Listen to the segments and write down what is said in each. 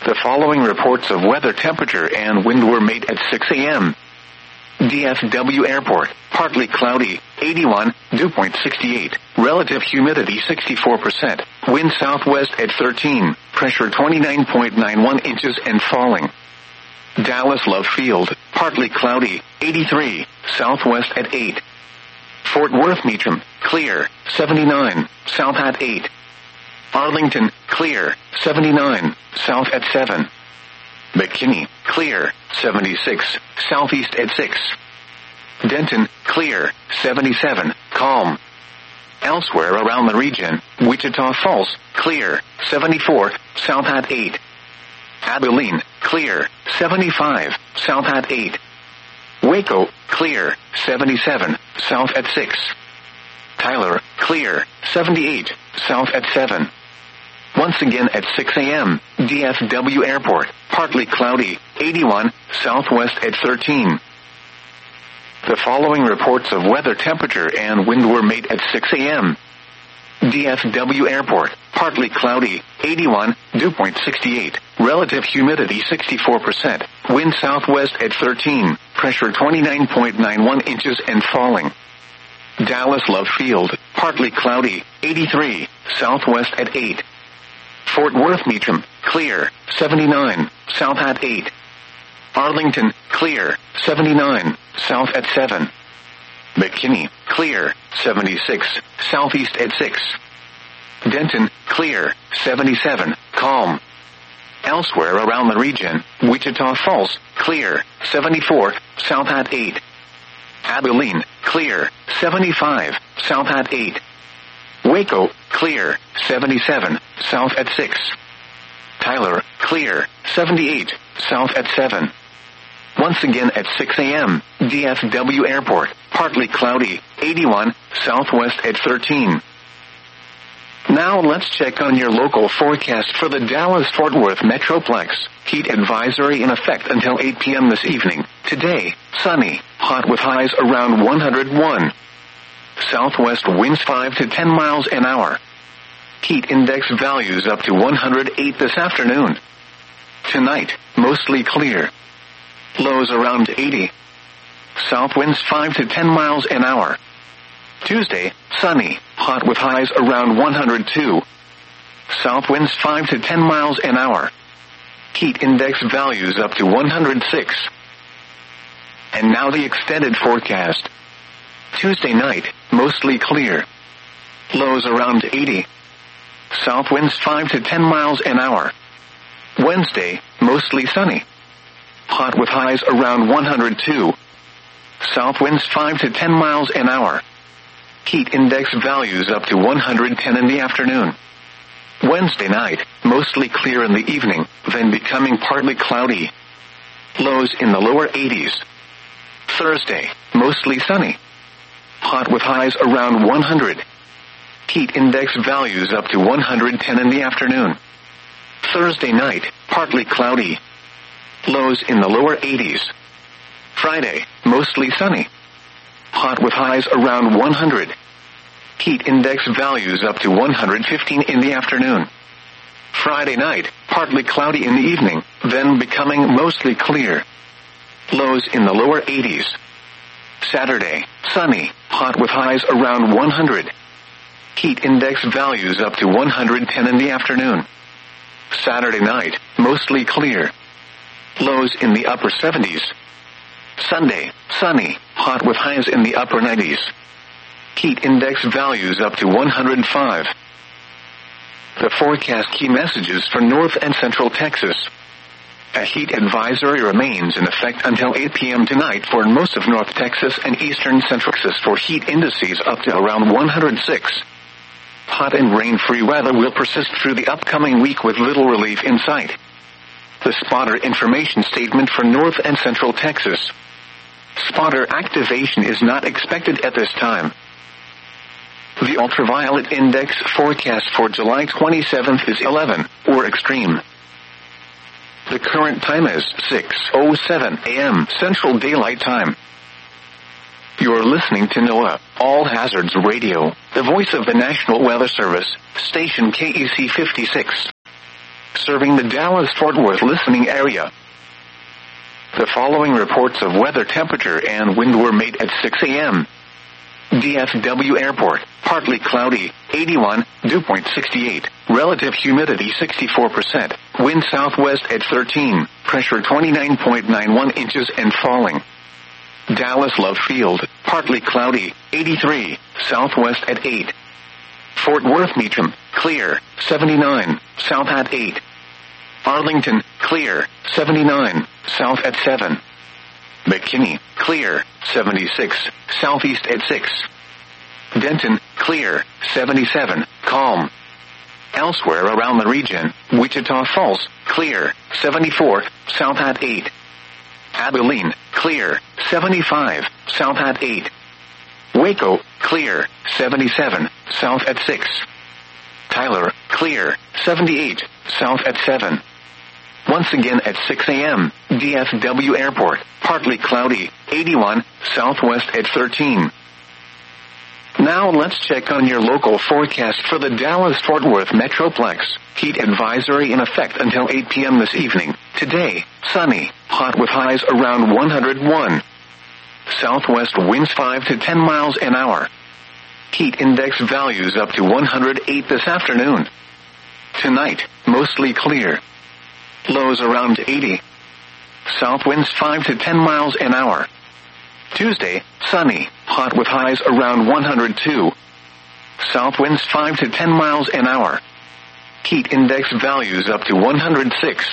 The following reports of weather, temperature, and wind were made at 6 a.m. DFW Airport, partly cloudy, 81, dew point 68, relative humidity 64%, wind southwest at 13, pressure 29.91 inches and falling. Dallas Love Field, partly cloudy, 83, southwest at 8. Fort Worth Meacham, clear, 79, south at 8. Arlington, clear, 79, south at 7. McKinney, clear, 76, southeast at 6. Denton, clear, 77, calm. Elsewhere around the region, Wichita Falls, clear, 74, south at 8. Abilene, clear, 75, south at 8. Waco, clear, 77, south at 6. Tyler, clear, 78, south at 7. Once again at 6 a.m., DFW Airport, partly cloudy, 81, southwest at 13. The following reports of weather, temperature, and wind were made at 6 a.m. DFW Airport, partly cloudy, 81, dew point 68, relative humidity 64%, wind southwest at 13, pressure 29.91 inches and falling. Dallas Love Field, partly cloudy, 83, southwest at 8. Fort Worth Meacham, clear, 79, south at 8. Arlington, clear, 79, south at 7. McKinney, clear, 76, southeast at 6. Denton, clear, 77, calm. Elsewhere around the region, Wichita Falls, clear, 74, south at 8. Abilene, clear, 75, south at 8. Waco, clear, 77, south at 6. Tyler, clear, 78, south at 7. Once again at 6 a.m., DFW Airport, partly cloudy, 81, southwest at 13. Now let's check on your local forecast for the Dallas-Fort Worth Metroplex. Heat advisory in effect until 8 p.m. this evening. Today, sunny, hot with highs around 101. Southwest winds 5 to 10 miles an hour. Heat index values up to 108 this afternoon. Tonight, mostly clear. Lows around 80. South winds 5 to 10 miles an hour. Tuesday, sunny, hot with highs around 102. South winds 5 to 10 miles an hour. Heat index values up to 106. And now the extended forecast. Tuesday night, mostly clear. Lows around 80. South winds 5 to 10 miles an hour. Wednesday, mostly sunny. Hot with highs around 102. South winds 5 to 10 miles an hour. Heat index values up to 110 in the afternoon. Wednesday night, mostly clear in the evening, then becoming partly cloudy. Lows in the lower 80s. Thursday, mostly sunny. Hot with highs around 100. Heat index values up to 110 in the afternoon. Thursday night, partly cloudy. Lows in the lower 80s. Friday, mostly sunny. Hot with highs around 100. Heat index values up to 115 in the afternoon. Friday night, partly cloudy in the evening, then becoming mostly clear. Lows in the lower 80s. Saturday, sunny, hot with highs around 100. Heat index values up to 110 in the afternoon. Saturday night, mostly clear. Lows in the upper 70s. Sunday, sunny, hot with highs in the upper 90s. Heat index values up to 105. The forecast key messages for North and Central Texas. A heat advisory remains in effect until 8 p.m. tonight for most of North Texas and Eastern Central Texas for heat indices up to around 106. Hot and rain-free weather will persist through the upcoming week with little relief in sight. The spotter information statement for North and Central Texas. Spotter activation is not expected at this time. The ultraviolet index forecast for July 27th is 11, or extreme. The current time is 6:07 a.m. Central Daylight Time. You're listening to NOAA, All Hazards Radio, the voice of the National Weather Service, station KEC 56. serving the Dallas-Fort Worth listening area. The following reports of weather, temperature, and wind were made at 6 a.m. DFW Airport, partly cloudy, 81, dew point 68, relative humidity 64%, wind southwest at 13, pressure 29.91 inches and falling. Dallas Love Field, partly cloudy, 83, southwest at 8. Fort Worth Meacham, clear, 79, south at 8. Arlington, clear, 79, south at 7. McKinney, clear, 76, southeast at 6. Denton, clear, 77, calm. Elsewhere around the region, Wichita Falls, clear, 74, south at 8. Abilene, clear, 75, south at 8. Waco, clear, 77, south at 6. Tyler, clear, 78, south at 7. Once again at 6 a.m., DFW Airport, partly cloudy, 81, southwest at 13. Now let's check on your local forecast for the Dallas-Fort Worth Metroplex. Heat advisory in effect until 8 p.m. this evening. Today, sunny, hot with highs around 101. Southwest winds 5 to 10 miles an hour. Heat index values up to 108 this afternoon. Tonight, mostly clear. Lows around 80. South winds 5 to 10 miles an hour. Tuesday, sunny, hot with highs around 102. South winds 5 to 10 miles an hour. Heat index values up to 106.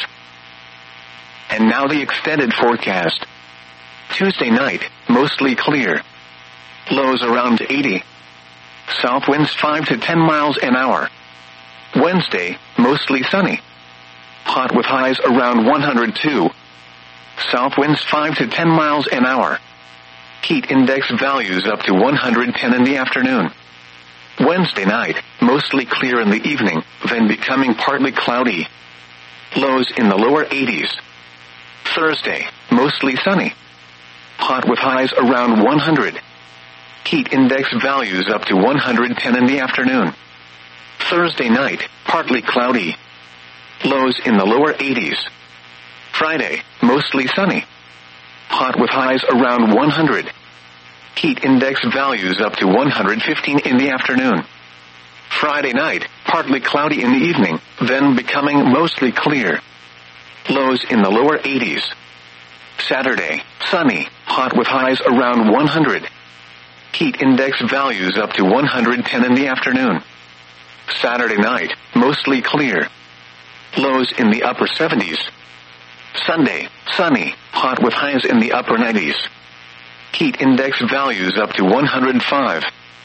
And now the extended forecast. Tuesday night, mostly clear. Lows around 80. South winds 5 to 10 miles an hour. Wednesday, mostly sunny. Hot with highs around 102. South winds 5 to 10 miles an hour. Heat index values up to 110 in the afternoon. Wednesday night, mostly clear in the evening, then becoming partly cloudy. Lows in the lower 80s. Thursday, mostly sunny. Hot with highs around 100. Heat index values up to 110 in the afternoon. Thursday night, partly cloudy. Lows in the lower 80s. Friday, mostly sunny. Hot with highs around 100. Heat index values up to 115 in the afternoon. Friday night, partly cloudy in the evening, then becoming mostly clear. Lows in the lower 80s. Saturday, sunny, hot with highs around 100. Heat index values up to 110 in the afternoon. Saturday night, mostly clear. Lows in the upper 70s. Sunday, sunny, hot with highs in the upper 90s. Heat index values up to 105.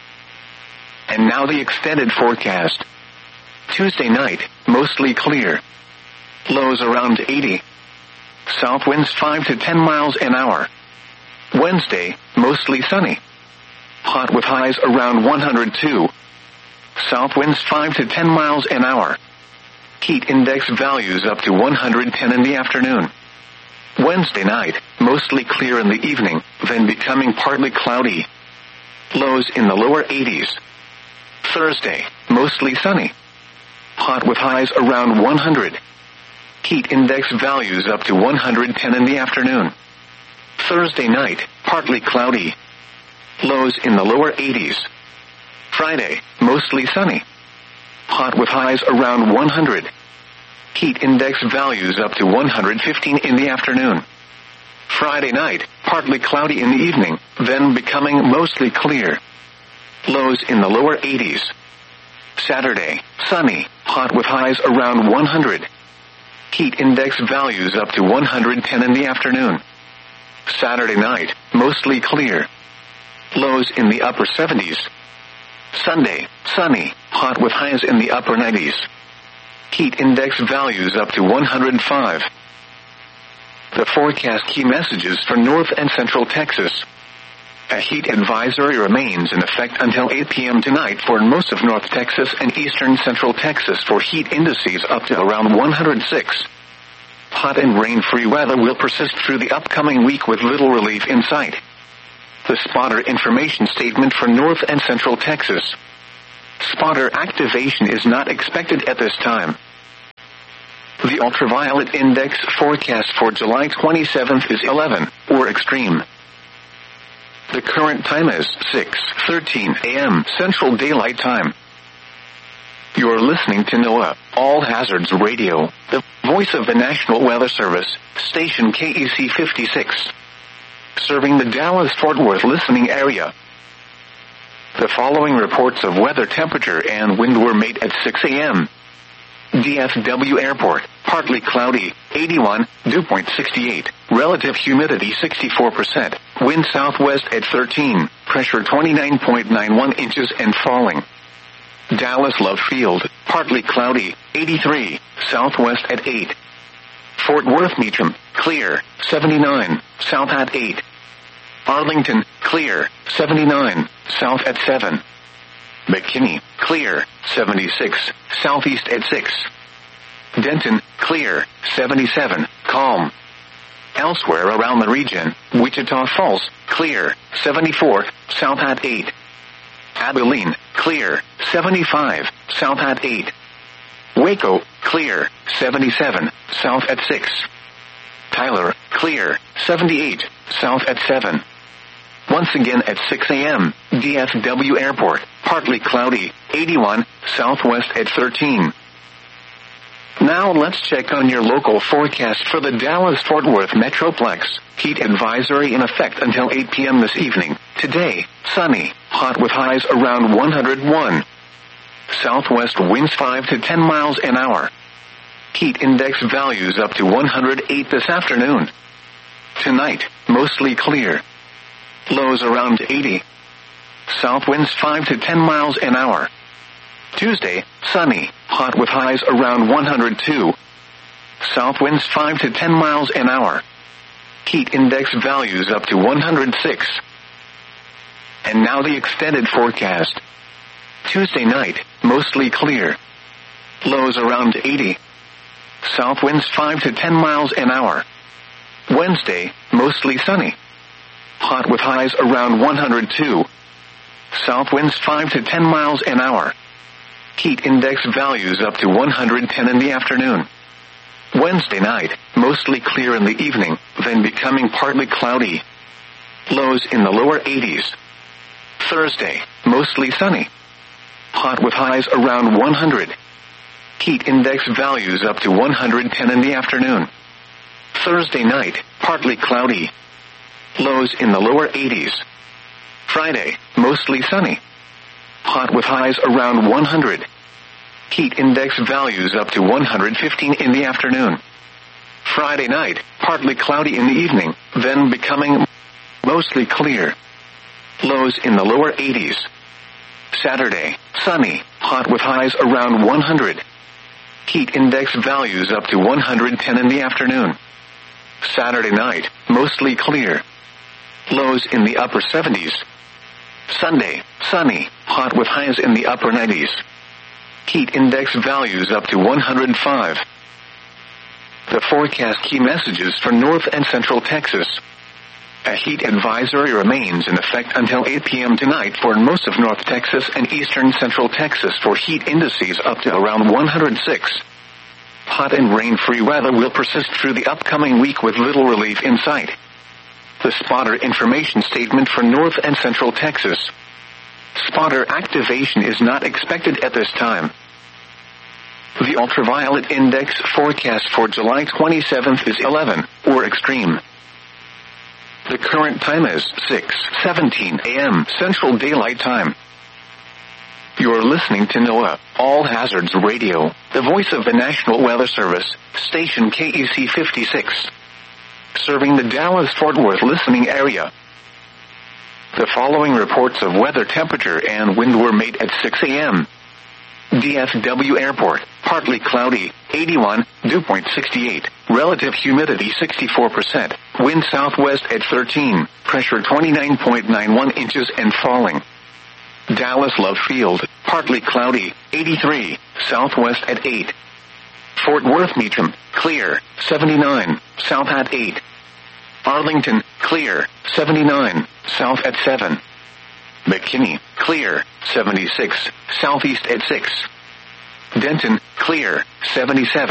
And now the extended forecast. Tuesday night, mostly clear. Lows around 80. South winds 5 to 10 miles an hour. Wednesday, mostly sunny. Hot with highs around 102. South winds 5 to 10 miles an hour. Heat index values up to 110 in the afternoon. Wednesday night, mostly clear in the evening, then becoming partly cloudy. Lows in the lower 80s. Thursday, mostly sunny. Hot with highs around 100. Heat index values up to 110 in the afternoon. Thursday night, partly cloudy. Lows in the lower 80s. Friday, mostly sunny. Hot with highs around 100. Heat index values up to 115 in the afternoon. Friday night, partly cloudy in the evening, then becoming mostly clear. Lows in the lower 80s. Saturday, sunny, hot with highs around 100. Heat index values up to 110 in the afternoon. Saturday night, mostly clear. Lows in the upper 70s. Sunday, sunny, hot with highs in the upper 90s. Heat index values up to 105. The forecast key messages for North and Central Texas. A heat advisory remains in effect until 8 p.m. tonight for most of North Texas and eastern Central Texas for heat indices up to around 106. Hot and rain-free weather will persist through the upcoming week with little relief in sight. The spotter information statement for North and Central Texas. Spotter activation is not expected at this time. The ultraviolet index forecast for July 27th is 11, or extreme. The current time is 6:13 a.m. Central Daylight Time. You're listening to NOAA, All Hazards Radio, the voice of the National Weather Service, station KEC 56. Serving the Dallas-Fort Worth listening area. The following reports of weather temperature and wind were made at 6 a.m. DFW Airport, partly cloudy, 81, dew point 68, relative humidity 64%, wind southwest at 13, pressure 29.91 inches and falling. Dallas Love Field, partly cloudy, 83, southwest at 8. Fort Worth Meacham, clear, 79, south at 8. Arlington, clear, 79, south at 7. McKinney, clear, 76, southeast at 6. Denton, clear, 77, calm. Elsewhere around the region, Wichita Falls, clear, 74, south at 8. Abilene, clear, 75, south at 8. Waco, clear, 77, south at 6. Tyler, clear, 78, south at 7. Once again at 6 a.m., DFW Airport, partly cloudy, 81, southwest at 13. Now let's check on your local forecast for the Dallas-Fort Worth Metroplex. Heat advisory in effect until 8 p.m. this evening. Today, sunny, hot with highs around 101. Southwest winds 5 to 10 miles an hour. Heat index values up to 108 this afternoon. Tonight, mostly clear. Lows around 80. South winds 5 to 10 miles an hour. Tuesday, sunny, hot with highs around 102. South winds 5 to 10 miles an hour. Heat index values up to 106. And now the extended forecast. Tuesday night, mostly clear. Lows around 80. South winds 5 to 10 miles an hour. Wednesday, mostly sunny. Hot with highs around 102. South winds 5 to 10 miles an hour. Heat index values up to 110 in the afternoon. Wednesday night, mostly clear in the evening, then becoming partly cloudy. Lows in the lower 80s. Thursday, mostly sunny. Hot with highs around 100. Heat index values up to 110 in the afternoon. Thursday night, partly cloudy. Lows in the lower 80s. Friday, mostly sunny. Hot with highs around 100. Heat index values up to 115 in the afternoon. Friday night, partly cloudy in the evening, then becoming mostly clear. Lows in the lower 80s. Saturday, sunny, hot with highs around 100. Heat index values up to 110 in the afternoon. Saturday night, mostly clear. Lows in the upper 70s. Sunday, sunny, hot with highs in the upper 90s. Heat index values up to 105. The forecast key messages for North and Central Texas. A heat advisory remains in effect until 8 p.m. tonight for most of North Texas and eastern Central Texas for heat indices up to around 106. Hot and rain-free weather will persist through the upcoming week with little relief in sight. The spotter information statement for North and Central Texas. Spotter activation is not expected at this time. The ultraviolet index forecast for July 27th is 11, or extreme. The current time is 6:17 a.m. Central Daylight Time. You're listening to NOAA, All Hazards Radio, the voice of the National Weather Service, station KEC 56. Serving the Dallas-Fort Worth listening area. The following reports of weather temperature and wind were made at 6 a.m. DFW Airport, partly cloudy, 81, dew point 68, relative humidity 64%, wind southwest at 13, pressure 29.91 inches and falling. Dallas Love Field, partly cloudy, 83, southwest at 8. Fort Worth Meacham, clear, 79, south at 8. Arlington, clear, 79, south at 7. McKinney, clear, 76, southeast at 6. Denton, clear, 77.